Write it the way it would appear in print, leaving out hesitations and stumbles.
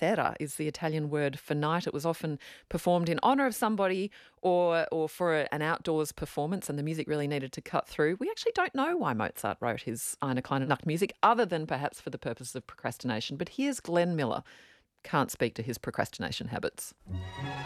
sera is the Italian word for night. It was often performed in honour of somebody or for an outdoors performance, and the music really needed to cut through. We actually don't know why Mozart wrote his Eine kleine Nacht music, other than perhaps for the purpose of procrastination. But here's Glenn Miller. Can't speak to his procrastination habits.